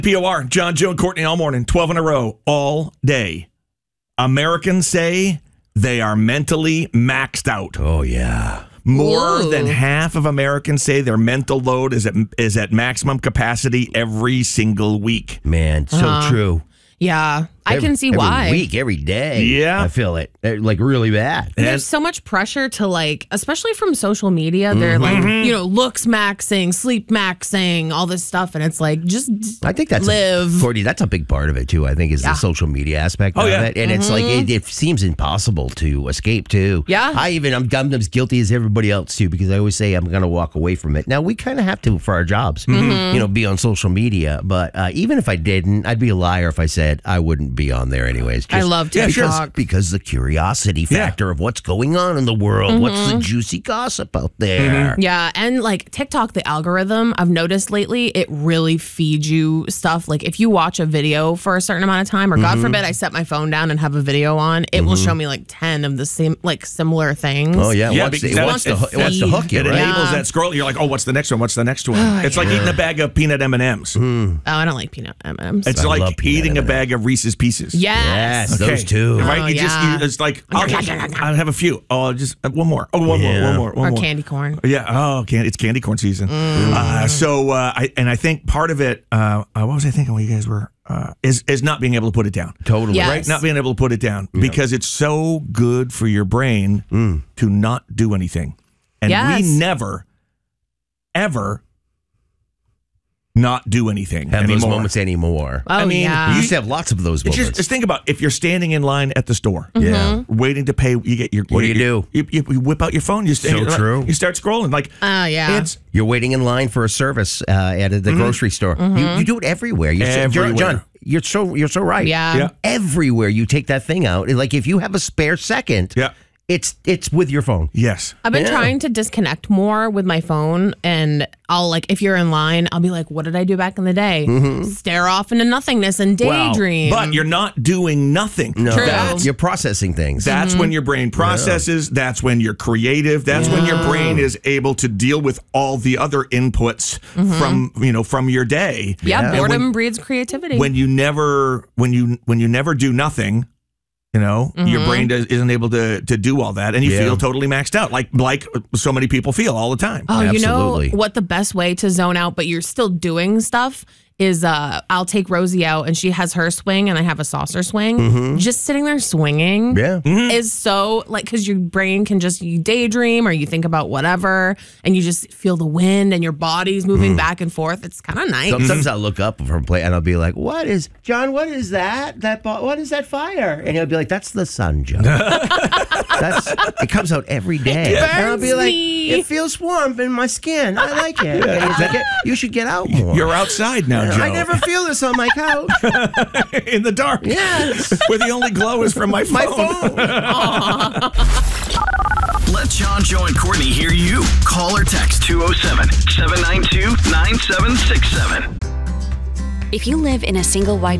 POR, John, Joe, and Courtney all morning, 12 in a row, all day. Americans say they are mentally maxed out. Oh, yeah. More than half of Americans say their mental load is at maximum capacity every single week. Man, so true. Yeah, I can see why. Every week, every day. Yeah. I feel it. Like, really bad. And there's so much pressure to, like, especially from social media. They're like, looks maxing, sleep maxing, all this stuff. And it's like, just I think that's live. Courtney, that's a big part of it, too, I think, is the social media aspect of it. And it's like, it seems impossible to escape, too. Yeah. I'm as guilty as everybody else, too, because I always say I'm going to walk away from it. Now, we kind of have to for our jobs, be on social media. But even if I didn't, I'd be a liar if I said I wouldn't be on there anyways. I love TikTok. Because the curiosity factor of what's going on in the world, what's the juicy gossip out there. Yeah, and like TikTok, the algorithm, I've noticed lately, it really feeds you stuff. Like if you watch a video for a certain amount of time, or God forbid I set my phone down and have a video on, it will show me like 10 of the same, like similar things. Oh, yeah. Yeah, It wants to hook you, It right? enables that scroll. You're like, oh, what's the next one? What's the next one? It's like eating a bag of peanut M&Ms. Oh, I don't like peanut M&Ms. It's like eating a bag of Reese's Pieces. Yes. Those two. Right? Oh, It's like, I'll have a few. Oh, I'll just one more. Oh, one more. Or candy corn. Yeah. Oh, it's candy corn season. I think part of it, what was I thinking when you guys were, is not being able to put it down. Totally. Yes. Right? Not being able to put it down because it's so good for your brain to not do anything. And we never, ever not do anything have anymore. those moments anymore. Oh, you used to have lots of those moments. Just think about if you're standing in line at the store, waiting to pay. You get your. What do you do? You whip out your phone. You true. You start scrolling like. You're waiting in line for a service at the grocery store. You do it everywhere. John, you're so right. Yeah. Everywhere you take that thing out, like if you have a spare second. Yeah. It's with your phone. Yes. I've been trying to disconnect more with my phone, and I'll like, if you're in line, I'll be like, what did I do back in the day? Stare off into nothingness and daydream. But you're not doing nothing. No, True. you're processing things. That's when your brain processes. That's when you're creative. That's when your brain is able to deal with all the other inputs from your day. Yeah, boredom breeds creativity. When you never do nothing, your brain isn't able to do all that, and you feel totally maxed out, like so many people feel all the time. Oh, Absolutely. You know what the best way to zone out, but you're still doing stuff is I'll take Rosie out and she has her swing and I have a saucer swing. Just sitting there swinging is so like, because your brain can you daydream or you think about whatever and you just feel the wind and your body's moving back and forth. It's kind of nice. Sometimes I'll look up from play and I'll be like, what is that? What is that fire? And he'll be like, that's the sun, Joe. It comes out every day. And I'll be like, it feels warm in my skin. I like it. And he's like, you should get out more. You're outside now, Joe. I never feel this on my couch. In the dark. Yes. Where the only glow is from my phone. Let John, Joe, and Courtney hear you. Call or text 207-792-9767. If you live in a single wide